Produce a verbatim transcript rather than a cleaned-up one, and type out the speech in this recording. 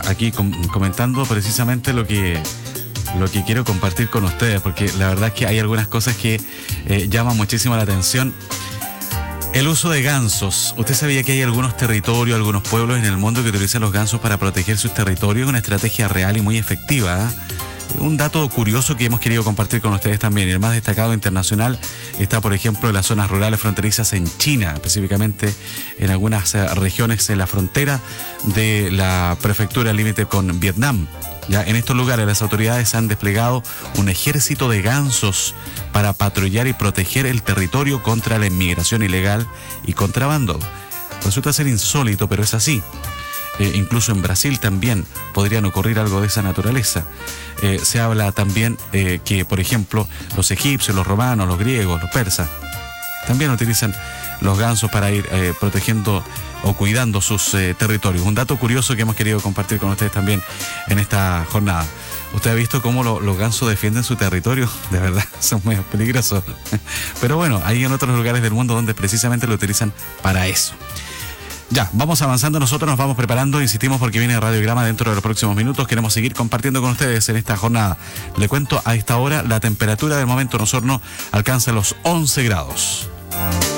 aquí com- comentando precisamente lo que, lo que quiero compartir con ustedes, porque la verdad es que hay algunas cosas que eh, llaman muchísimo la atención. El uso de gansos. ¿Usted sabía que hay algunos territorios, algunos pueblos en el mundo que utilizan los gansos para proteger sus territorios? Es una estrategia real y muy efectiva, ¿eh? Un dato curioso que hemos querido compartir con ustedes también. El más destacado internacional está, por ejemplo, en las zonas rurales fronterizas en China, específicamente en algunas eh, regiones en la frontera de la prefectura límite con Vietnam. Ya en estos lugares las autoridades han desplegado un ejército de gansos para patrullar y proteger el territorio contra la inmigración ilegal y contrabando. Resulta ser insólito, pero es así. Eh, incluso en Brasil también podrían ocurrir algo de esa naturaleza. Eh, se habla también eh, que, por ejemplo, los egipcios, los romanos, los griegos, los persas, también utilizan los gansos para ir eh, protegiendo o cuidando sus eh, territorios. Un dato curioso que hemos querido compartir con ustedes también en esta jornada. ¿Usted ha visto cómo lo, los gansos defienden su territorio? De verdad, son muy peligrosos. Pero bueno, hay en otros lugares del mundo donde precisamente lo utilizan para eso. Ya, vamos avanzando, nosotros nos vamos preparando, insistimos porque viene Radiograma dentro de los próximos minutos, queremos seguir compartiendo con ustedes en esta jornada. Le cuento, a esta hora la temperatura del momento en Osorno alcanza los once grados.